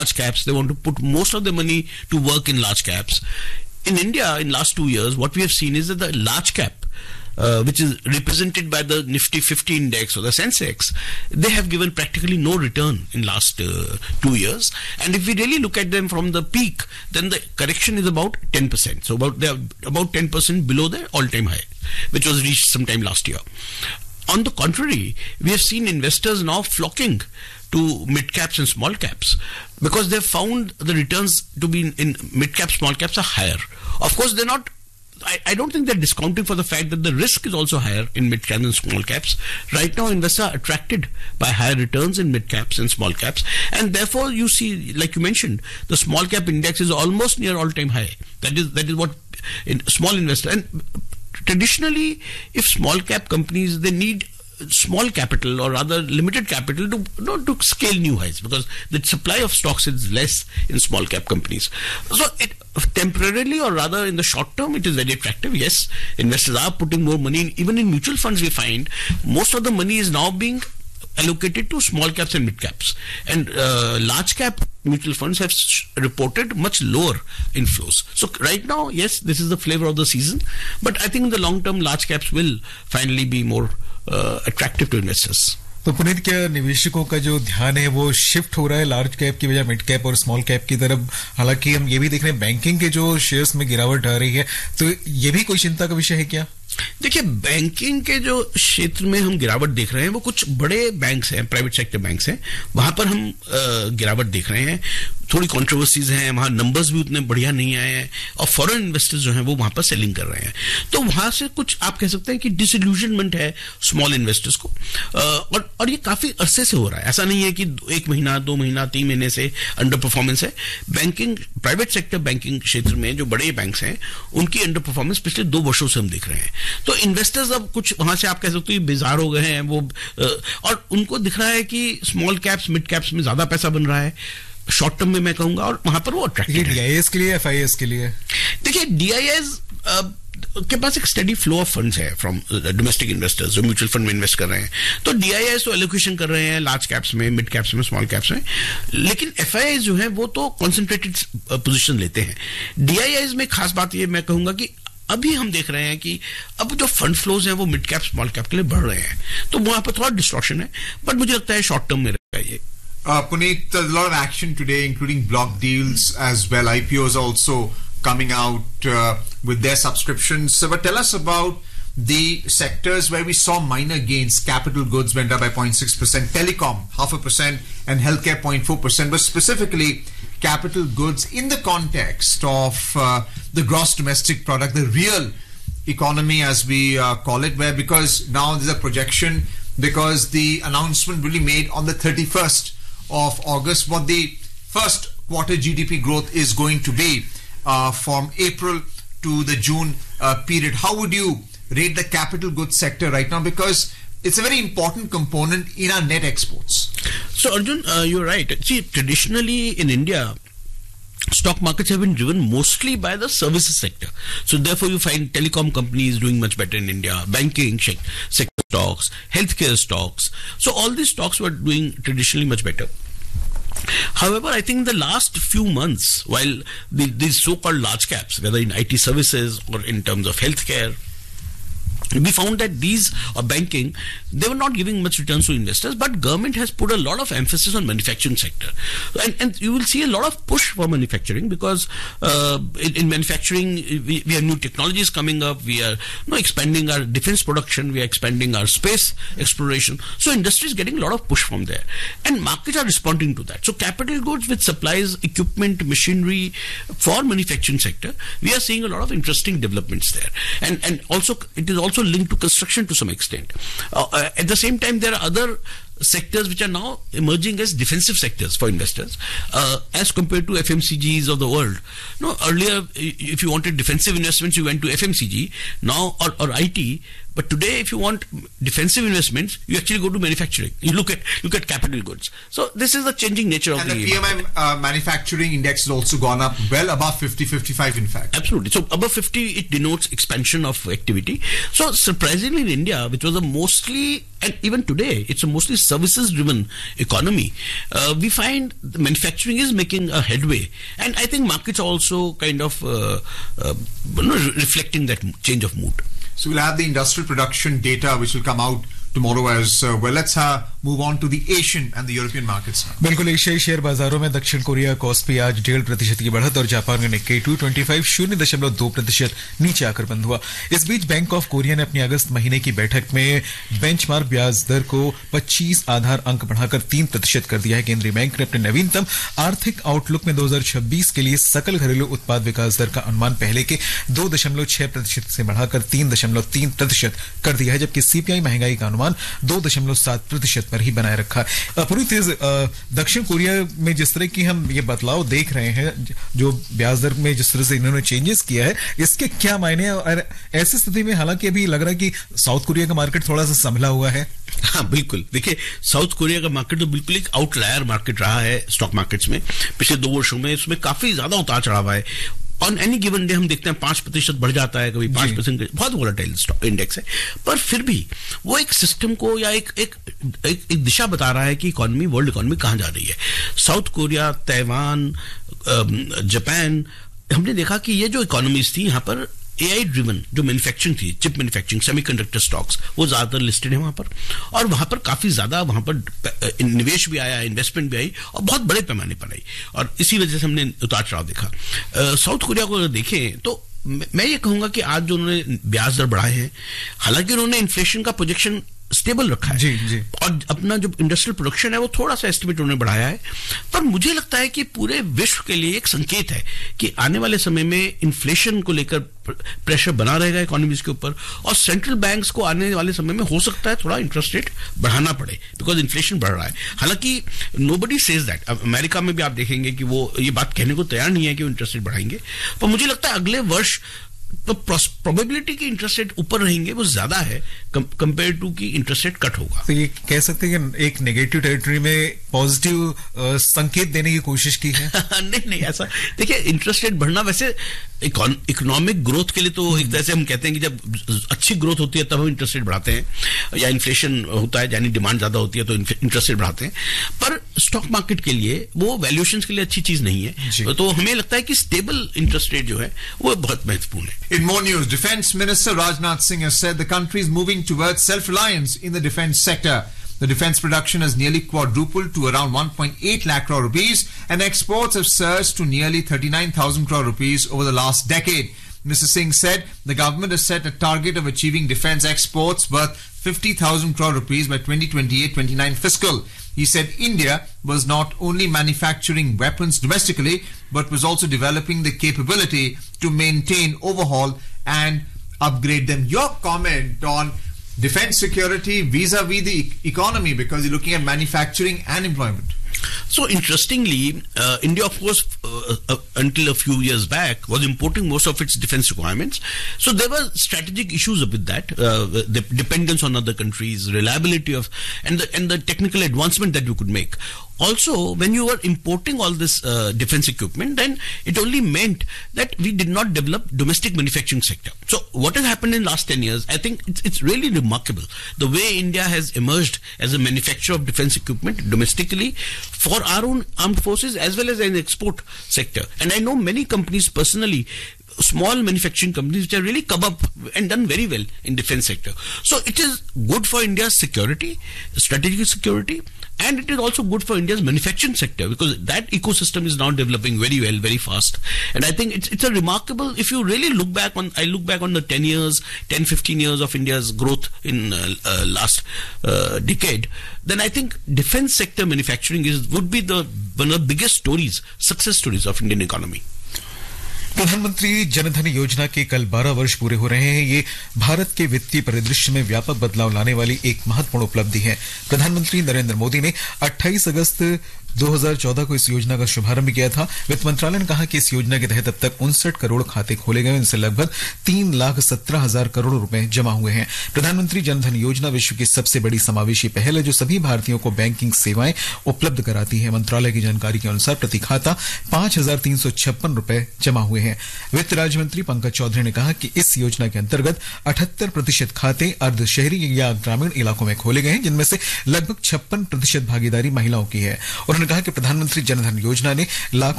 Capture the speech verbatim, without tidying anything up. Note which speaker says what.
Speaker 1: large caps. They want to put most of their money to work in large caps. In India, in last two years, what we have seen is that the large cap, Uh, which is represented by the Nifty fifty index or the Sensex, they have given practically no return in last uh, two years. And if we really look at them from the peak, then the correction is about ten percent. So about they are about ten percent below their all-time high, which was reached sometime last year. On the contrary, we have seen investors now flocking to mid caps and small caps because they have found the returns to be in, in mid caps, small caps are higher. Of course, they're not. I, I don't think they're discounting for the fact that the risk is also higher in mid caps and small caps. Right now, investors are attracted by higher returns in mid caps and small caps, and therefore you see, like you mentioned, the small cap index is almost near all-time high. That is that is what in small investor. And traditionally, if small cap companies, they need small capital or rather limited capital to not to scale new highs because the supply of stocks is less in small cap companies. So it temporarily or rather in the short term it is very attractive. Yes, investors are putting more money in. Even in mutual funds we find most of the money is now being allocated to small caps and mid caps, and uh, large cap mutual funds have sh- reported much lower inflows. So right now, yes, this is the flavor of the season, but I think in the long term large caps will finally be more uh, attractive to investors.
Speaker 2: तो पुनीत, क्या निवेशकों का जो ध्यान है वो shift हो रहा है लार्ज कैप की बजाय मिड कैप और स्मॉल कैप की तरफ? हालांकि हम ये भी देख रहे हैं बैंकिंग के जो शेयर्स में गिरावट आ रही है, तो ये भी कोई चिंता का विषय है क्या?
Speaker 1: देखिए, बैंकिंग के जो क्षेत्र में हम गिरावट देख रहे हैं वो कुछ बड़े बैंक्स हैं, प्राइवेट सेक्टर बैंक्स हैं, वहां पर हम गिरावट देख रहे हैं. थोड़ी कंट्रोवर्सीज हैं, वहां नंबर्स भी उतने बढ़िया नहीं आए हैं और फॉरेन इन्वेस्टर्स जो हैं वो वहां पर सेलिंग कर रहे हैं. तो वहां से कुछ आप कह सकते हैं कि डिसइल्यूजनमेंट है स्मॉल इन्वेस्टर्स को, और और ये काफी अरसे से हो रहा है. ऐसा नहीं है कि एक महीना, दो महीना, तीन महीने से अंडर परफॉर्मेंस है. बैंकिंग, प्राइवेट सेक्टर बैंकिंग क्षेत्र में जो बड़े बैंक्स हैं उनकी अंडर परफॉर्मेंस पिछले दो वर्षों से हम देख रहे हैं. तो इन्वेस्टर्स अब कुछ वहां से आप कह सकते हो बेजार हो गए हैं वो, और उनको दिख रहा है कि स्मॉल कैप्स मिड कैप्स में ज्यादा पैसा बन रहा है शॉर्ट टर्म में, मैं कहूंगा, और वहां पर वो अट्रैक्टिव है.
Speaker 2: डीआईएस के लिए, एफआईएस के लिए?
Speaker 1: देखिए, डीआईएस के पास एक स्टडी फ्लो ऑफ फंड्स है फ्रॉम डोमेस्टिक इन्वेस्टर्स जो म्यूचुअल फंड में इन्वेस्ट कर रहे हैं. तो डीआईएस तो एलोकेशन कर रहे हैं लार्ज कैप्स में, मिड कैप्स में, स्मॉल कैप्स में, लेकिन एफआईएस जो है वो तो कॉन्सेंट्रेटेड पोजीशन लेते हैं. डीआईएस में खास बात ये मैं कहूंगा कि अभी हम देख रहे हैं कि अब जो फंड फ्लोज हैं वो मिड कैप स्मॉल कैप के लिए बढ़ रहे हैं, तो वहां पर थोड़ा डिस्ट्रॉक्शन है, बट मुझे लगता है शॉर्ट टर्म में रहेगा ये.
Speaker 3: Uh, Puneet, a lot of action today, including block deals as well. I P Os also coming out uh, with their subscriptions. So, but tell us about the sectors where we saw minor gains. Capital goods went up by zero point six percent, telecom half a percent, and healthcare zero point four percent. But specifically, capital goods in the context of uh, the gross domestic product, the real economy as we uh, call it, where because now there's a projection, because the announcement will be made on the thirty-first of August, what the first quarter G D P growth is going to be uh, from April to the June uh, period. How would you rate the capital goods sector right now? Because it's a very important component in our net exports.
Speaker 1: So Arjun, uh, you're right. See, traditionally in India, stock markets have been driven mostly by the services sector. So therefore you find telecom companies doing much better in India, banking sector stocks, healthcare stocks. So all these stocks were doing traditionally much better. However, I think in the last few months, while the, these so-called large caps, whether in I T services or in terms of healthcare, we found that these are banking, they were not giving much returns to investors, but government has put a lot of emphasis on manufacturing sector. And, and you will see a lot of push for manufacturing because uh, in, in manufacturing, we, we have new technologies coming up. We are you know, expanding our defense production. We are expanding our space exploration. So industry is getting a lot of push from there. And markets are responding to that. So capital goods which supplies equipment, machinery for manufacturing sector, we are seeing a lot of interesting developments there. And, and also, it is also linked to construction to some extent. Uh, uh, at the same time, there are other sectors which are now emerging as defensive sectors for investors uh, as compared to F M C Gs of the world. No, earlier, if you wanted defensive investments, you went to F M C G. Now, or, or I T, But today, if you want defensive investments, you actually go to manufacturing. You look at look at capital goods. So this is the changing nature of
Speaker 3: and
Speaker 1: the.
Speaker 3: And the P M I uh, manufacturing index has also gone up well above fifty, fifty-five in fact.
Speaker 1: Absolutely. So above fifty, it denotes expansion of activity. So surprisingly, in India, which was a mostly, and even today, it's a mostly services-driven economy, uh, we find the manufacturing is making a headway, and I think markets are also kind of uh, uh, you know, reflecting that change of mood.
Speaker 3: So we'll have the industrial production data which will come out tomorrow as uh, well. Let's uh, move on to the Asian and the European markets now.
Speaker 2: बिल्कुल एशियाई share बाजारों में दक्षिण Korea KOSPI आज डेढ़ प्रतिशत की बढ़त और जापान का निक्केई टू ट्वेंटी फाइव शून्य दशमलव दो प्रतिशत नीचे आकर बंद हुआ. इस बीच बैंक ऑफ कोरिया ने अपनी अगस्त महीने की बैठक में बेंचमार्क ब्याज दर को पच्चीस आधार अंक बढ़ाकर तीन प्रतिशत कर दिया है. केंद्रीय बैंक ने अपने नवीनतम आर्थिक आउटलुक में दो हजार छब्बीस के लिए सकल घरेलू उत्पाद विकास दर का अनुमान पहले के दो दशमलव छह प्रतिशत से बढ़ाकर तीन दशमलव तीन प्रतिशत कर दिया है, जबकि सीपीआई महंगाई का अनुमान दो दशमलव सात प्रतिशत पर ही बनाए रखा है. पूरी तेज दक्षिण कोरिया में जिस तरह की हम ये बदलाव देख रहे हैं, जो ब्याज दर में जिस तरह से इन्होंने चेंजेस किया है, इसके क्या मायने हैं? और ऐसी स्थिति में हालांकि अभी लग रहा है कि साउथ कोरिया का मार्केट थोड़ा सा संभला हुआ है.
Speaker 1: हाँ बिल्कुल. देखिए, साउथ कोरिया का मार्केट तो बिल्कुल एक आउटलायर मार्केट रहा है स्टॉक मार्केट्स में पिछले दो वर्षों में. इसमें काफी ज्यादा उतार चढ़ाव है. ऑन एनी गिवन डे हम देखते हैं पांच प्रतिशत बढ़ जाता है, कभी पांच परसेंट, बहुत वोलेटाइल इंडेक्स है. पर फिर भी वो एक सिस्टम को या एक एक, एक एक दिशा बता रहा है कि इकोनॉमी, वर्ल्ड इकोनॉमी कहां जा रही है. साउथ कोरिया, ताइवान, जापान, हमने देखा कि ये जो इकोनॉमीज थी, यहाँ पर एआई ड्रिवन जो मैन्युफैक्चरिंग थी, चिप मैन्युफैक्चरिंग, सेमीकंडक्टर स्टॉक्स, वो ज्यादातर लिस्टेड है वहां पर. और वहां पर काफी ज्यादा वहां पर निवेश भी आया, इन्वेस्टमेंट भी आई और बहुत बड़े पैमाने पर आई. और इसी वजह से हमने उतार चढ़ाव देखा. साउथ कोरिया को अगर देखें तो मैं ये कहूंगा कि आज जो उन्होंने ब्याज दर बढ़ाए हैं, हालांकि उन्होंने इन्फ्लेशन का प्रोजेक्शन स्टेबल रखा है
Speaker 2: जी, जी.
Speaker 1: और अपना जो इंडस्ट्रियल प्रोडक्शन है वो थोड़ा सा एस्टिमेट उन्होंने बढ़ाया है. पर मुझे लगता है कि पूरे विश्व के लिए एक संकेत है कि आने वाले समय में इन्फ्लेशन को लेकर प्रेशर बना रहेगा इकोनॉमीज के ऊपर, और सेंट्रल बैंक्स को आने वाले समय में हो सकता है थोड़ा इंटरेस्ट रेट बढ़ाना पड़े, बिकॉज इन्फ्लेशन बढ़ रहा है. हालांकि नोबडी सेज दैट. अब अमेरिका में भी आप देखेंगे कि वो ये बात कहने को तैयार नहीं है कि वो इंटरेस्ट रेट बढ़ाएंगे. पर मुझे लगता है अगले वर्ष तो प्रोबेबिलिटी की इंटरेस्ट रेट ऊपर रहेंगे वो ज्यादा है कंपेयर टू की इंटरेस्ट रेट कट होगा.
Speaker 2: तो ये कह सकते हैं कि एक नेगेटिव टेरिटरी में पॉजिटिव संकेत देने की कोशिश की है.
Speaker 1: नहीं नहीं ऐसा देखिए, इंटरेस्ट रेट बढ़ना वैसे इकोनॉमिक ग्रोथ के लिए तो एक तरह से हम कहते हैं कि जब अच्छी ग्रोथ होती है तब हम इंटरेस्ट रेट बढ़ाते हैं, या इन्फ्लेशन होता है यानी डिमांड ज्यादा होती है तो इंटरेस्ट रेट बढ़ाते हैं. पर स्टॉक मार्केट के लिए वो वैल्यूएशंस के लिए अच्छी चीज नहीं है. तो हमें लगता है कि स्टेबल इंटरेस्ट रेट जो है वो बहुत महत्वपूर्ण है.
Speaker 3: In more news, Defence Minister Rajnath Singh has said the country is moving towards self-reliance in the defence sector. The defence production has nearly quadrupled to around one point eight lakh crore rupees, and exports have surged to nearly thirty-nine thousand crore rupees over the last decade. Mister Singh said the government has set a target of achieving defence exports worth fifty thousand crore rupees by twenty twenty-eight twenty-nine fiscal. He said India was not only manufacturing weapons domestically, but was also developing the capability to maintain, overhaul and upgrade them. Your comment on defense security vis-a-vis the e- economy, because you're looking at manufacturing and employment.
Speaker 1: So interestingly, uh, India, of course, uh, uh, until a few years back, was importing most of its defense requirements. So there were strategic issues with that, uh, the dependence on other countries, reliability of, and the and the technical advancement that you could make. Also, when you were importing all this uh, defense equipment, then it only meant that we did not develop domestic manufacturing sector. So what has happened in last ten years, I think it's, it's really remarkable. The way India has emerged as a manufacturer of defense equipment domestically for our own armed forces as well as an export sector. And I know many companies personally, small manufacturing companies which have really come up and done very well in defense sector. So it is good for India's security, strategic security, and it is also good for India's manufacturing sector, because that ecosystem is now developing very well, very fast. And I think it's it's a remarkable, if you really look back on, I look back on the ten years, ten, fifteen years of India's growth in uh, uh, last uh, decade, then I think defense sector manufacturing is would be the one of the biggest stories, success stories of Indian economy.
Speaker 2: प्रधानमंत्री जनधन योजना के कल बारह वर्ष पूरे हो रहे हैं. ये भारत के वित्तीय परिदृश्य में व्यापक बदलाव लाने वाली एक महत्वपूर्ण उपलब्धि है. प्रधानमंत्री नरेंद्र मोदी ने अट्ठाईस अगस्त दो हज़ार चौदह को इस योजना का शुभारंभ किया था। वित्त मंत्रालय ने कहा कि इस योजना के तहत अब तक उनसठ करोड़ खाते खोले गए, इनसे लगभग तीन लाख सत्रह हजार करोड़ रुपए जमा हुए हैं। प्रधानमंत्री जनधन योजना विश्व की सबसे बड़ी समावेशी पहल है जो सभी भारतीयों को बैंकिंग सेवाएं उपलब्ध कराती है। मंत्रालय की जानकारी के अनुसार प्रति खाता पांच हजार तीन सौ छप्पन रुपए जमा हुए हैं। वित्त राज्य मंत्री पंकज चौधरी ने कहा कि इस योजना के अंतर्गत अठहत्तर प्रतिशत खाते अर्ध शहरी या ग्रामीण इलाकों में खोले गए हैं, जिनमें से लगभग छप्पन प्रतिशत भागीदारी महिलाओं की है। उन्होंने कहा कि प्रधानमंत्री जनधन योजना ने लाखों